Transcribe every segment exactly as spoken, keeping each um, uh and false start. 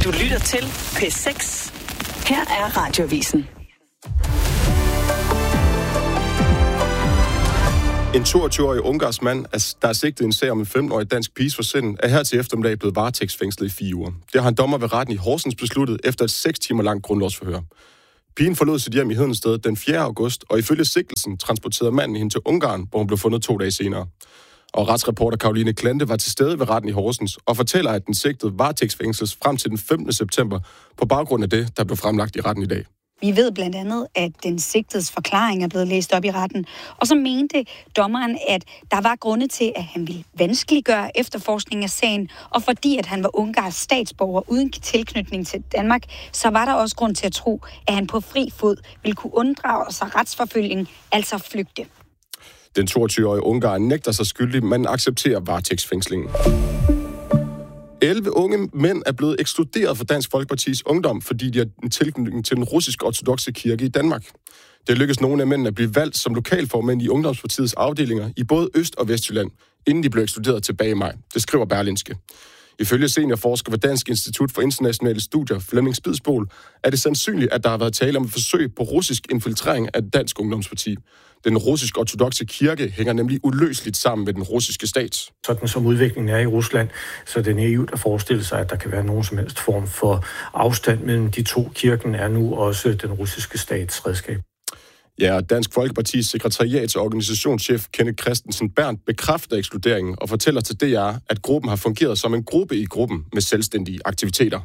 Du lytter til P seks. Her er Radioavisen. En toogtyve-årig ungarsk mand, der er sigtet i en sag om en femten-årig dansk piges forsvinden, er her til eftermiddag blevet varetægtsfængslet i fire uger. Det har en dommer ved retten i Horsens besluttet efter et seks timer langt grundlovsforhør. Pigen forlod sit hjem i Hedensted den fjerde august, og ifølge sigtelsen transporterede manden hende til Ungarn, hvor hun blev fundet to dage senere. Og retsreporter Caroline Klante var til stede ved retten i Horsens og fortæller, at den sigtede varetægtsfængsles frem til den femtende september på baggrund af det, der blev fremlagt i retten i dag. Vi ved blandt andet, at den sigtedes forklaring er blevet læst op i retten. Og så mente dommeren, at der var grunde til, at han ville vanskeliggøre efterforskningen af sagen. Og fordi at han var ungarsk statsborger uden tilknytning til Danmark, så var der også grund til at tro, at han på fri fod ville kunne unddrage sig retsforfølgning, altså flygte. Den toogtyve-årige ungar nægter sig skyldig, men accepterer varetægtsfængslingen. elleve unge mænd er blevet ekskluderet fra Dansk Folkepartis Ungdom, fordi de har en tilknytning til den russiske ortodokse kirke i Danmark. Det lykkedes nogle af mændene at blive valgt som lokalformænd i Ungdomspartiets afdelinger i både Øst- og Vestjylland, inden de blev ekskluderet tilbage i maj. Det skriver Berlingske. Ifølge seniorforsker ved Dansk Institut for Internationale Studier, Flemming Spidsbol, er det sandsynligt, at der har været tale om et forsøg på russisk infiltrering af Dansk Ungdomsparti. Den russiske ortodokse kirke hænger nemlig uløseligt sammen med den russiske stat. Sådan som udviklingen er i Rusland, så er det naivt at forestille sig, at der kan være nogen som helst form for afstand mellem de to. Kirken er nu også den russiske stats redskab. Ja, Dansk Folkepartis sekretariats- og organisationschef Kenneth Christensen Berndt bekræfter ekskluderingen og fortæller til D R, at gruppen har fungeret som en gruppe i gruppen med selvstændige aktiviteter.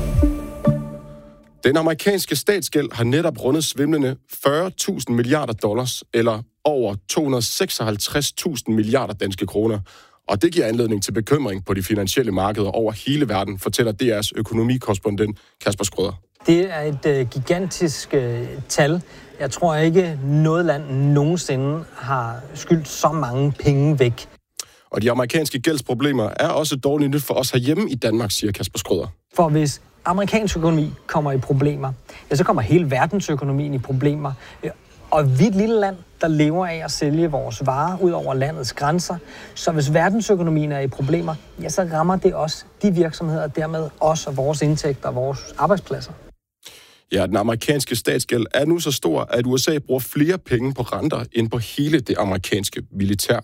Den amerikanske statsgæld har netop rundet svimlende fyrre tusind milliarder dollars, eller over to hundrede og seksoghalvtreds tusind milliarder danske kroner. Og det giver anledning til bekymring på de finansielle markeder over hele verden, fortæller D R's økonomikorrespondent Kasper Skrøder. Det er et øh, gigantisk øh, tal. Jeg tror ikke, noget land nogensinde har skyldt så mange penge væk. Og de amerikanske gældsproblemer er også dårligt nyt for os herhjemme i Danmark, siger Kasper Skrøder. For hvis amerikansk økonomi kommer i problemer, ja, så kommer hele verdensøkonomien i problemer. Og vi er et lille land, der lever af at sælge vores varer ud over landets grænser. Så hvis verdensøkonomien er i problemer, ja, så rammer det også de virksomheder, og dermed også vores indtægter og vores arbejdspladser. Ja, den amerikanske statsgæld er nu så stor, at U S A bruger flere penge på renter end på hele det amerikanske militær.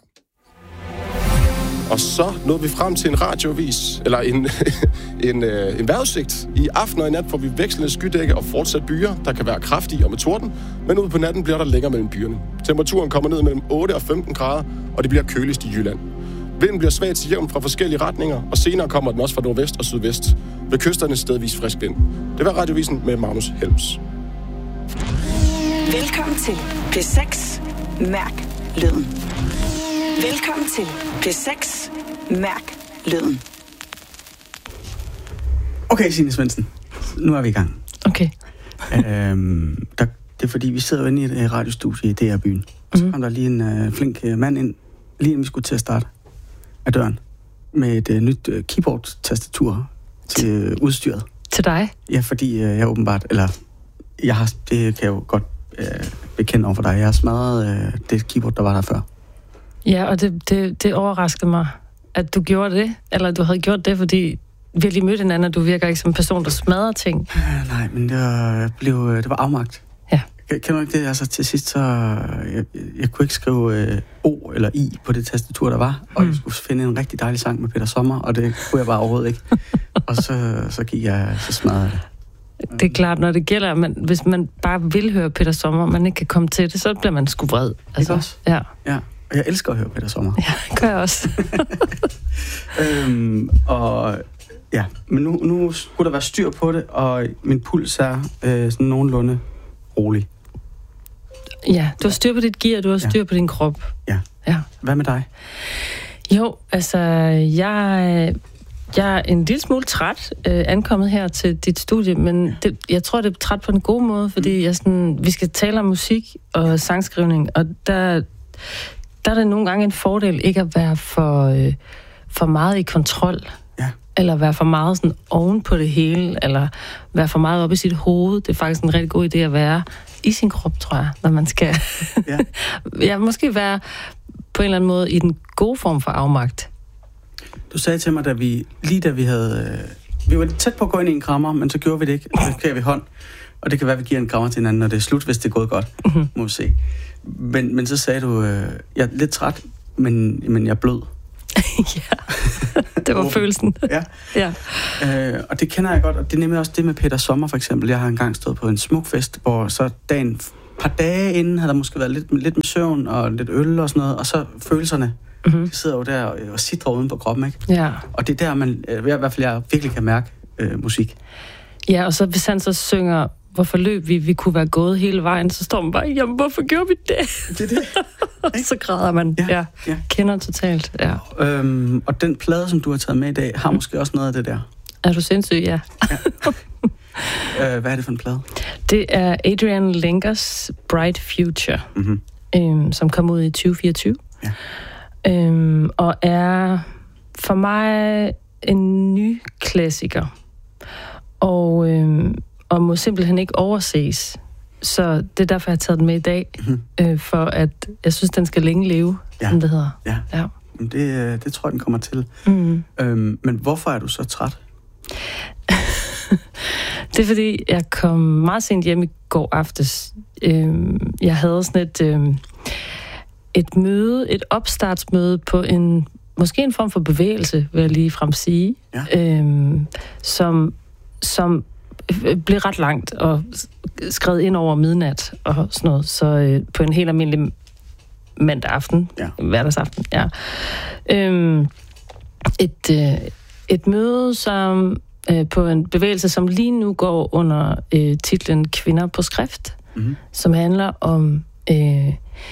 Og så nåede vi frem til en radioavis, eller en, en, øh, en vejrudsigt. I aften og i nat får vi vekslende skydække og fortsat byer, der kan være kraftige og med torden, men ude på natten bliver der længere mellem byerne. Temperaturen kommer ned mellem otte og femten grader, og det bliver køligst i Jylland. Vinden bliver svag til jævn fra forskellige retninger, og senere kommer den også fra nordvest og sydvest. Ved kysterne stedvis frisk vind. Det var radiovisen med Magnus Helms. Velkommen til P seks. Mærk lyden. Velkommen til P seks. Mærk lyden. Okay, Signe Svendsen. Nu er vi i gang. Okay. øhm, der, det er fordi, vi sidder jo inde i et radiostudie i D R-byen. Og så kom der lige en øh, flink øh, mand ind, lige inden vi skulle til at starte af døren, med et øh, nyt øh, keyboard-tastatur til øh, udstyret. Til dig? Ja, fordi øh, jeg åbenbart, eller jeg har, det kan jeg jo godt øh, bekende over for dig. Jeg har smadret øh, det keyboard, der var der før. Ja, og det, det, det overraskede mig, at du gjorde det, eller du havde gjort det, fordi vi har lige mødt hinanden, og du virker ikke som en person, der smadrer ting. Øh, nej, men det var, blev, det var afmagt. Ja. Kan du ikke det? Altså til sidst, så... Jeg, jeg kunne ikke skrive øh, O eller I på det tastatur, der var, og mm. jeg skulle finde en rigtig dejlig sang med Peter Sommer, og det kunne jeg bare overhovedet ikke. Og så, så gik jeg så smadret det. Det er klart, når det gælder, men hvis man bare vil høre Peter Sommer, og man ikke kan komme til det, så bliver man sgu vred. Altså, ikke også? Ja. Ja. Og jeg elsker at høre Peter Sommer. Ja, det gør jeg også. øhm, og ja, men nu, nu skulle der være styr på det, og min puls er øh, sådan nogenlunde rolig. Ja, du har styr på dit gear, du har styr ja. på din krop. Ja. Ja. Hvad med dig? Jo, altså, jeg, jeg er en lille smule træt øh, ankommet her til dit studie, men ja. det, jeg tror, det er træt på en god måde, fordi jeg sådan, vi skal tale om musik og sangskrivning, og der, der er det nogle gange en fordel ikke at være for, øh, for meget i kontrol. Ja. Eller være for meget sådan oven på det hele, eller være for meget op i sit hoved. Det er faktisk en rigtig god idé at være i sin krop, tror jeg, når man skal ja. ja, måske være på en eller anden måde i den gode form for afmagt. Du sagde til mig, da vi, lige da vi havde vi var tæt på at gå ind i en krammer, men så gjorde vi det ikke. Så gav vi hånd. Og det kan være, at vi giver en krammer til hinanden, når det er slut, hvis det er gået godt. Mm-hmm. Må vi se. Men, men så sagde du, øh, jeg er lidt træt, men, men jeg er blød. Ja, det var følelsen. Ja. Ja. Øh, og det kender jeg godt, og det er nemlig også det med Peter Sommer, for eksempel. Jeg har engang stået på en smukfest, hvor så dagen, par dage inden, havde der måske været lidt, lidt med søvn og lidt øl og sådan noget, og så følelserne, mm-hmm. de sidder jo der og, og sidder uden på kroppen, ikke? Ja. Og det er der, man, i hvert fald jeg virkelig kan mærke øh, musik. Ja, og så hvis han så synger, hvorfor løb vi, vi kunne være gået hele vejen, så står man bare, jamen hvorfor gjorde vi det? Det er det. Så græder man. Ja, ja. Ja. Kender totalt, ja. Øhm, og den plade, som du har taget med i dag, har mm. måske også noget af det der. Er du sindssyg? Ja. ja. øh, hvad er det for en plade? Det er Adrian Lengers Bright Future, mm-hmm. øhm, som kom ud i tyve fireogtyve. Ja. Øhm, og er for mig en ny klassiker. Og, øhm, og må simpelthen ikke overses. Så det er derfor, jeg har taget den med i dag. Mm-hmm. Øh, for at jeg synes, den skal længe leve, ja. Som det hedder. Ja, ja. Det, det tror jeg, den kommer til. Mm. Øhm, men hvorfor er du så træt? Det er fordi, jeg kom meget sent hjem i går aftes. Øhm, jeg havde sådan et, øhm, et møde, et opstartsmøde på en, måske en form for bevægelse, vil jeg lige frem sige, ja. øhm, som, som blev ret langt og skrevet ind over midnat og sådan noget. Så øh, på en helt almindelig mandag aften, ja. hverdagsaften, ja. Øhm, et, øh, et møde, som øh, på en bevægelse, som lige nu går under øh, titlen Kvinder på skrift, mm-hmm. som handler om øh,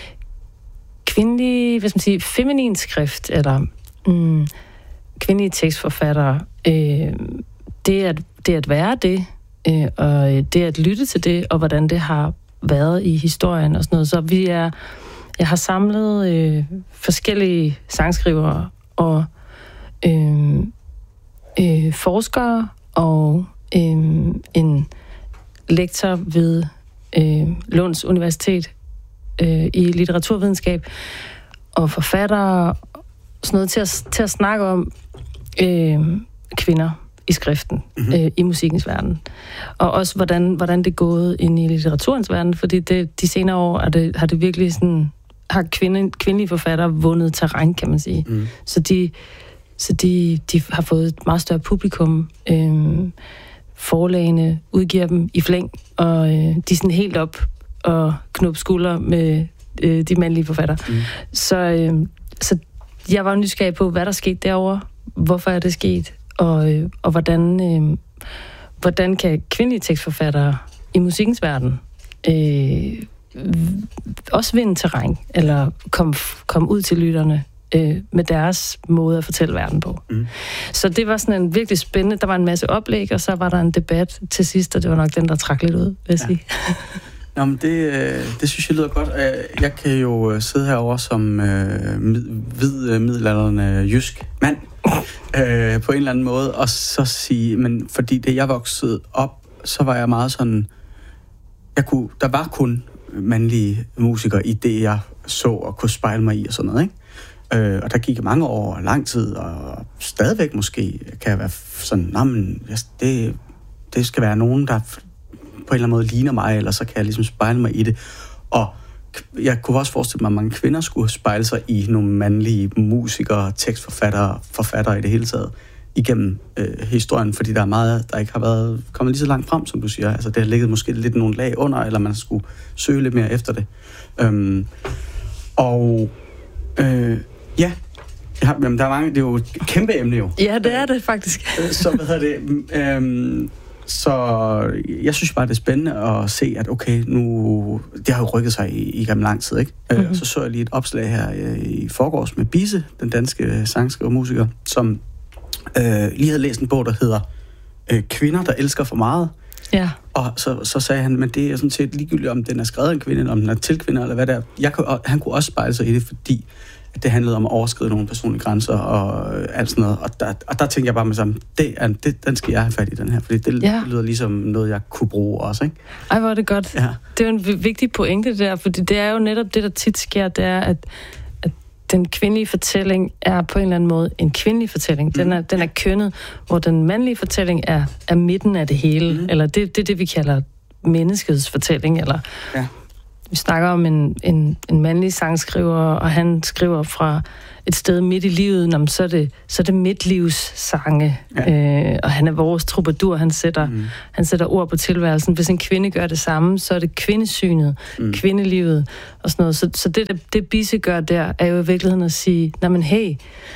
kvindelig, hvad skal man sige, feminin skrift, eller mm, kvindelige tekstforfattere. Øh, det, at, det at være det, øh, og det at lytte til det, og hvordan det har været i historien og sådan noget. Så vi er, jeg har samlet øh, forskellige sangskrivere og øh, øh, forskere og øh, en lektor ved øh, Lunds Universitet øh, i litteraturvidenskab og forfattere, sådan noget til at, til at snakke om øh, kvinder i skriften, mm-hmm. øh, i musikkens verden. Og også, hvordan, hvordan det er gået ind i litteraturens verden, fordi det, de senere år er det, har det virkelig sådan, har kvinde, kvindelige forfattere vundet terræn, kan man sige. Mm. Så, de, så de, de har fået et meget større publikum. Øhm, forlagene udgiver dem i flæng, og øh, de er sådan helt op og knop skulder med øh, de mandlige forfattere. Mm. Så, øh, så jeg var nysgerrig på, hvad der skete derovre, hvorfor er det sket, og, øh, og hvordan, øh, hvordan kan kvindelige tekstforfattere i musikkens verden øh, også vinde terræn, eller komme kom ud til lytterne øh, med deres måde at fortælle verden på. Mm. Så det var sådan en virkelig spændende, der var en masse oplæg, og så var der en debat til sidst, og det var nok den, der trak lidt ud, vil jeg ja. sige. Nå, men det, det synes jeg lyder godt. Jeg kan jo sidde herovre som øh, hvid middelaldrende jysk mand, øh, på en eller anden måde, og så sige, men fordi det jeg voksede op, så var jeg meget sådan, jeg kunne, der var kun mandlige musikere i det, jeg så og kunne spejle mig i og sådan noget, ikke? Øh, og der gik mange år, lang tid, og stadigvæk måske kan jeg være sådan, nej, men det, det skal være nogen, der på en eller anden måde ligner mig, eller så kan jeg ligesom spejle mig i det. Og jeg kunne også forestille mig, at mange kvinder skulle spejle sig i nogle mandlige musikere, tekstforfattere, forfattere i det hele taget, igennem øh, historien, fordi der er meget, der ikke har været kommet lige så langt frem, som du siger. Altså, det har ligget måske lidt nogle lag under, eller man skulle søge lidt mere efter det. Øhm, og øh, ja, ja, jamen, der er mange, det er jo et kæmpe emne jo. Ja, det er det faktisk. Så hvad hedder det? Øhm, Så jeg synes bare, det er spændende at se, at okay, nu... Det har jo rykket sig i, i gennem lang tid, ikke? Mm-hmm. Øh, så så jeg lige et opslag her øh, i forgårs med Bisse, den danske sangskriver og musiker, som øh, lige havde læst en bog, der hedder øh, Kvinder, der elsker for meget. Ja. Og så, så sagde han, men det er sådan set ligegyldigt, om den er skrevet af en kvinde, eller om den er til kvinder, eller hvad det er. Jeg kunne, han kunne også spejle sig i det, fordi at det handlede om at overskride nogle personlige grænser og øh, alt sådan noget. Og der, og der tænker jeg bare med sammen, det er, det, den skal jeg have fat i, den her. Fordi det, ja. det lyder ligesom noget, jeg kunne bruge også, ikke? Ej, hvor er det godt. Ja. Det er jo en vigtig pointe der, fordi det er jo netop det, der tit sker, det er, at, at den kvindelige fortælling er på en eller anden måde en kvindelig fortælling. Den er, mm. den er kønnet, hvor den mandlige fortælling er, er midten af det hele. Mm. Eller det, det er det, vi kalder menneskets fortælling. Eller ja. Vi snakker om en, en, en mandlig sangskriver, og han skriver fra et sted midt i livet, jamen, så er det, så er det midtlivssange. Ja. Øh, og han er vores troubadour, han sætter, mm. han sætter ord på tilværelsen. Hvis en kvinde gør det samme, så er det kvindesynet, mm. kvindelivet og sådan noget. Så, så det, det Bisse gør der, er jo i virkeligheden at sige, nej men hey,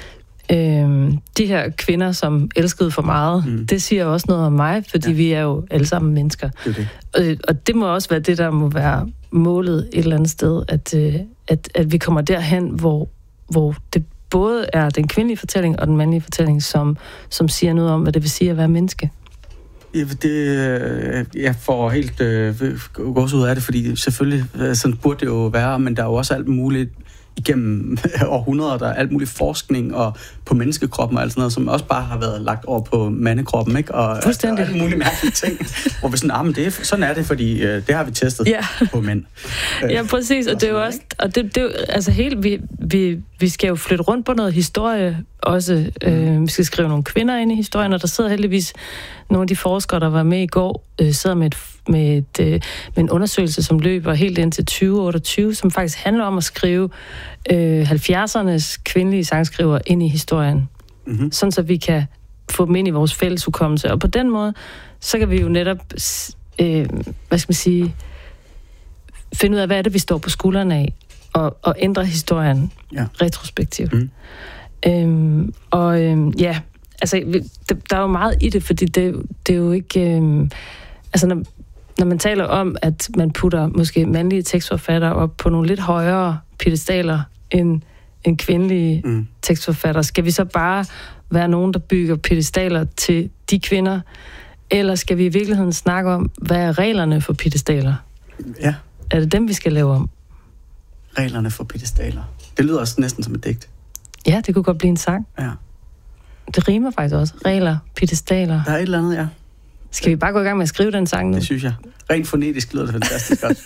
øh, de her kvinder, som elskede for meget, mm. det siger også noget om mig, fordi ja. vi er jo alle sammen mennesker. Det det. Og, og det må også være det, der må være målet et eller andet sted, at, at, at vi kommer derhen, hvor hvor det både er den kvindelige fortælling og den mandlige fortælling, som, som siger noget om, hvad det vil sige at være menneske. Ja, det, jeg får helt øh, gås ud af det, fordi selvfølgelig, sådan burde det jo være, men der er jo også alt muligt igennem århundreder, der er alt muligt forskning og på menneskekroppen og alt sådan noget, som også bare har været lagt over på mandekroppen, ikke? Og fuldstændig. Og alt muligt mærkelige ting, hvor vi sådan, ah, men det er, sådan er det, fordi øh, det har vi testet ja. på mænd. Ja, præcis, og, og det er jo også, og det, det er jo, altså helt, vi, vi, vi skal jo flytte rundt på noget historie også. Mm. Øh, vi skal skrive nogle kvinder ind i historien, og der sidder heldigvis nogle af de forskere, der var med i går, øh, sidder med, et, med, et, øh, med en undersøgelse, som løber helt ind til tyve otteogtyve, som faktisk handler om at skrive øh, halvfjerdsernes kvindelige sangskriver ind i historien. Mm-hmm. Sådan så vi kan få dem ind i vores fælles hukommelse. Og på den måde, så kan vi jo netop, øh, hvad skal man sige, finde ud af, hvad er det, vi står på skuldrene af, og, og ændre historien ja. retrospektivt. Mm. Øhm, og øhm, ja, altså, der, der er jo meget i det, fordi det, det er jo ikke... Øhm, altså, når, når man taler om, at man putter måske mandlige tekstforfattere op på nogle lidt højere piedestaler end, end kvindelige mm. tekstforfattere, skal vi så bare være nogen, der bygger piedestaler til de kvinder, eller skal vi i virkeligheden snakke om, hvad er reglerne for piedestaler? Ja. Er det dem, vi skal lave om? Reglerne for piedestaler. Det lyder også næsten som et digt. Ja, det kunne godt blive en sang. Ja. Det rimer faktisk også. Regler, piedestaler. Der er et eller andet, ja. Skal vi bare gå i gang med at skrive den sang nu? Det synes jeg. Rent fonetisk lyder det fantastisk godt.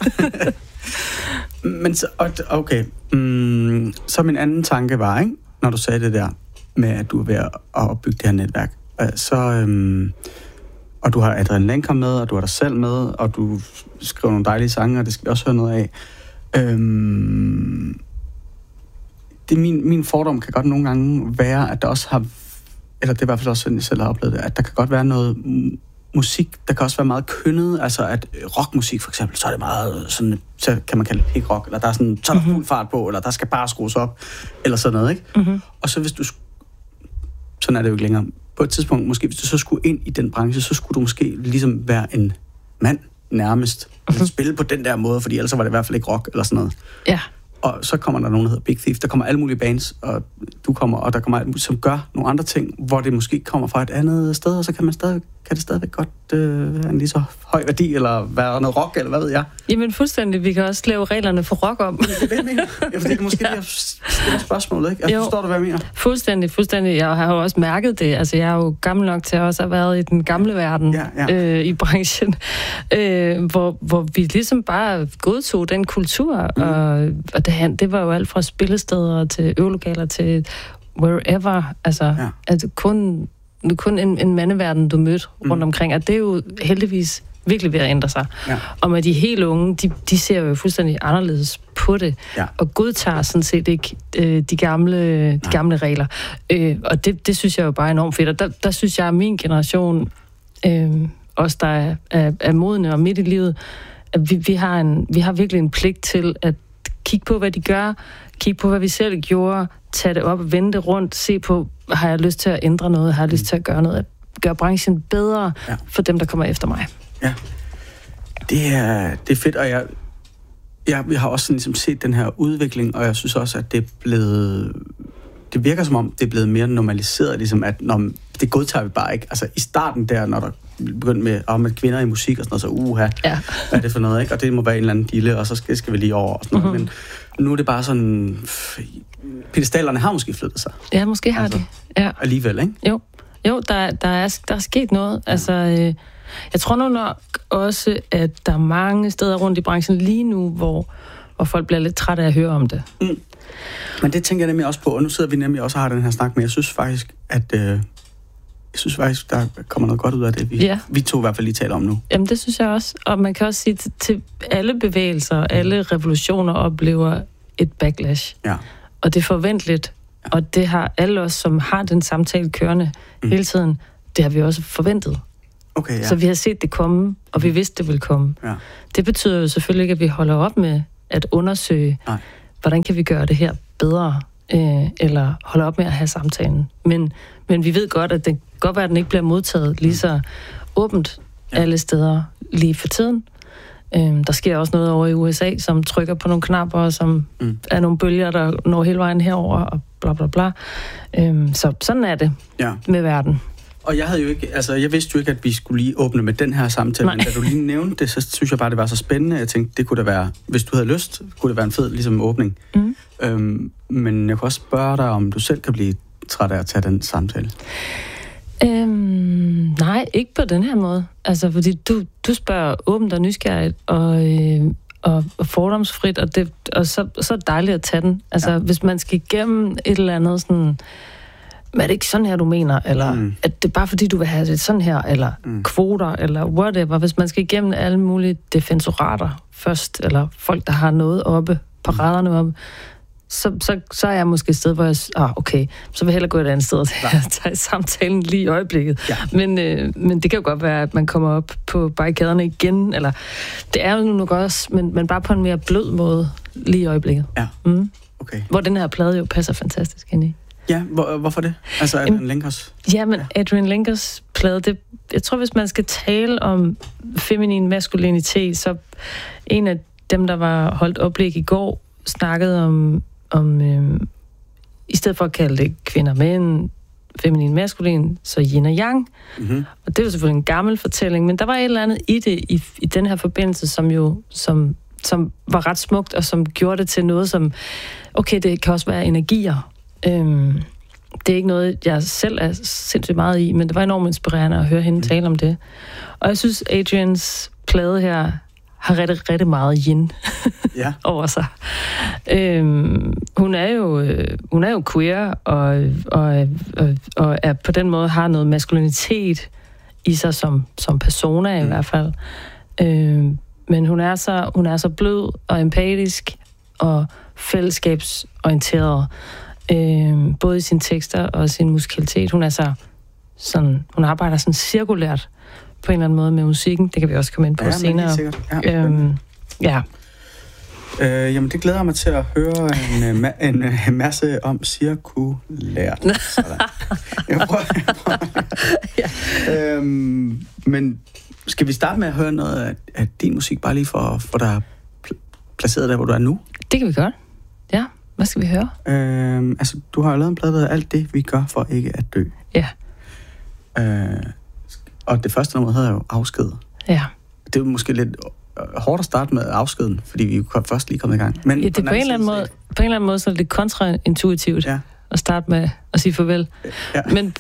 Men så, okay. Mm, så min anden tanke var, ikke, når du sagde det der, med at du er ved at opbygge det her netværk, så, øhm, og du har Adrian Lenker med, og du har dig selv med, og du skriver nogle dejlige sange, og det skal vi også høre noget af. Øhm, det min, min fordom kan godt nogle gange være, at der også har, eller det er i hvert fald også sådan, jeg selv har oplevet det, at der kan godt være noget musik, der kan også være meget kønnet, altså at rockmusik for eksempel, så er det meget sådan, så kan man kalde det pik-rock, eller der er sådan, så er der fuld fart på, eller der skal bare skrues op, eller sådan noget, ikke? Mm-hmm. Og så hvis du, sådan er det jo ikke længere, på et tidspunkt, måske hvis du så skulle ind i den branche, så skulle du måske ligesom være en mand nærmest, mm-hmm. spille på den der måde, fordi ellers var det i hvert fald ikke rock, eller sådan noget. Ja. Og så kommer der nogen, der hedder Big Thief. Der kommer alle mulige bands, og du kommer, og der kommer alt muligt, som gør nogle andre ting, hvor det måske kommer fra et andet sted, og så kan man stadig, kan det stadigvæk godt øh, være en lige så høj værdi, eller være noget rock, eller hvad ved jeg. Jamen fuldstændig. Vi kan også lave reglerne for rock om. Det er det, jeg mener. Ja, for det er måske ja. det, jeg stiller spørgsmålet, ikke? Jeg jo. Forstår du, hvad jeg mener? Fuldstændig, fuldstændig. Jeg har jo også mærket det. Altså, jeg er jo gammel nok til at også have været i den gamle verden ja, ja. Øh, i branchen, øh, hvor, hvor vi ligesom bare godtog den kultur, mm. og, og det, det var jo alt fra spillesteder til øvelokaler til wherever. Altså, ja. altså kun... Det er kun en, en mandeverden, du mødte rundt mm. omkring, og det er jo heldigvis virkelig ved at ændre sig. Ja. Og med de helt unge, de, de ser jo fuldstændig anderledes på det, ja. og godtager sådan set ikke øh, de, gamle, de gamle regler. Øh, og det, det synes jeg jo bare er enormt fedt. Og der, der synes jeg, at min generation, øh, os der er, er, er modne og midt i livet, at vi, vi, har en, vi har virkelig en pligt til at kigge på, hvad de gør, kigge på, hvad vi selv gjorde, tage det op, vende det rundt, se på, har jeg lyst til at ændre noget, har jeg lyst til at gøre noget, gøre branchen bedre ja. for dem, der kommer efter mig. Ja, det er, det er fedt, og jeg, jeg, jeg har også sådan ligesom set den her udvikling, og jeg synes også, at det er blevet, det virker som om, det er blevet mere normaliseret, ligesom at når, det godtager vi bare ikke. Altså i starten der, når der begyndte med, oh, med kvinder i musik og sådan noget, så uha, ja. hvad er det for noget, ikke? Og det må være en eller anden dille, og så skal, skal vi lige over og sådan noget. Mm-hmm. Men nu er det bare sådan, piedestalerne har måske flyttet sig. Ja, måske har altså, de. Ja. Alligevel, ikke? Jo, jo der, der, er, der er sket noget. Ja. Altså, øh, jeg tror nu nok også, at der er mange steder rundt i branchen lige nu, hvor, hvor folk bliver lidt trætte af at høre om det. Mm. Men det tænker jeg nemlig også på, og nu sidder vi nemlig også og har den her snak, men jeg synes faktisk, at øh, jeg synes faktisk, der kommer noget godt ud af det, vi, ja. vi to i hvert fald lige taler om nu. Jamen, det synes jeg også. Og man kan også sige, til, til alle bevægelser, alle revolutioner oplever et backlash. Ja. Og det er forventeligt. Ja. Og det har alle os, som har den samtale kørende mm. hele tiden, det har vi også forventet. Okay, ja. Så vi har set det komme, og vi vidste, det ville komme. Ja. Det betyder jo selvfølgelig ikke, at vi holder op med at undersøge, Nej. hvordan kan vi gøre det her bedre, øh, eller holde op med at have samtalen. Men, men vi ved godt, at det kan godt være, at den ikke bliver modtaget lige så åbent ja. alle steder lige for tiden. Øh, der sker også noget over i U S A, som trykker på nogle knapper, som mm. er nogle bølger, der når hele vejen herover og bla bla bla. Øh, så sådan er det ja. med verden. Og jeg havde jo ikke, altså jeg vidste jo ikke, at vi skulle lige åbne med den her samtale, Nej. men da du lige nævnte det, så synes jeg bare, det var så spændende. Jeg tænkte, det kunne da være, hvis du havde lyst, kunne det være en fed ligesom åbning. Mm. Øhm, men jeg kunne også spørge dig, om du selv kan blive træt af at tage den samtale. Øhm, nej, ikke på den her måde. Altså, fordi du, du spørger åbent og nysgerrigt og, øh, og, og fordomsfrit, og, det, og så, så er det dejligt at tage den. Altså, ja. hvis man skal igennem et eller andet sådan... Men er det ikke sådan her, du mener? Eller mm. at det er bare fordi, du vil have det sådan her? Eller mm. kvoter? Eller whatever. Hvis man skal igennem alle mulige defensorater først, eller folk, der har noget oppe, paraderne oppe, så, så, så er jeg måske et sted, hvor jeg... Ah, okay, så vil jeg hellere gå et andet sted og tage samtalen lige i øjeblikket. Ja. Men, øh, men det kan jo godt være, at man kommer op på barrikaderne igen, eller... Det er jo nu nok også, men, men bare på en mere blød måde lige i øjeblikket. Ja, mm. okay. Hvor den her plade jo passer fantastisk ind i. Ja, hvor, hvorfor det? Altså Adrian Lenkers? Ja, men Adrian Lenkers plade, det, jeg tror, hvis man skal tale om feminin maskulinitet, så en af dem, der var holdt oplæg i går, snakkede om, om øhm, i stedet for at kalde det kvinder mænd, feminin maskulin, så yin og yang. Mm-hmm. Og det var selvfølgelig en gammel fortælling, men der var et eller andet i det, i, i den her forbindelse, som jo, som, som var ret smukt, og som gjorde det til noget, som, okay, det kan også være energier. Øhm, det er ikke noget, jeg selv er sindssygt meget i, men det var enormt inspirerende at høre hende tale om det. Og jeg synes, Adrians plade her har rigtig, rigtig meget yin ja. over sig. Øhm, hun er jo øh, hun er jo queer, og, og, og, og er på den måde har noget maskulinitet i sig som, som persona i mm. hvert fald. Øhm, men hun er, så, hun er så blød og empatisk og fællesskabsorienteret. Øh, både i sine tekster og sin musikalitet. Hun er så sådan, hun arbejder sådan cirkulært på en eller anden måde med musikken. Det kan vi også komme ind på ja, senere. Ja, øhm, ja. Øh, jamen, det glæder jeg mig til at høre en, en, en masse om cirkulært. jeg prøver, jeg prøver. ja. øhm, men skal vi starte med at høre noget af, af din musik, bare lige for, for dig placeret der, hvor du er nu? Det kan vi godt. Ja. Hvad skal vi høre? Øhm, altså, du har jo lavet en plade, der alt det, vi gør for ikke at dø. Ja. Øh, og det første nummer hedder jo Afsked. Ja. Det er jo måske lidt hårdt at starte med afskeden, fordi vi er først lige kommet i gang. Men ja, det er på en, eller anden måde, på en eller anden måde så er det kontraintuitivt ja. at starte med at sige farvel. Ja. Men,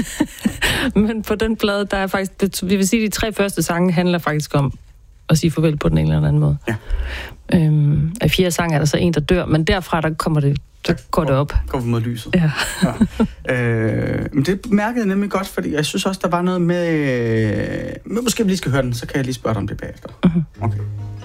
men på den plade, der er faktisk... Vi vil sige, at de tre første sange handler faktisk om at sige farvel på den ene eller anden måde. Ja. Øhm, af fjerde sang er der så en, der dør, men derfra, der kommer det, der går det op. Går vi mod lyset. Ja. ja. Øh, men det mærkede jeg nemlig godt, fordi jeg synes også, der var noget med... Men måske vi lige skal høre den, så kan jeg lige spørge dig om det bagefter. Mm-hmm. Okay.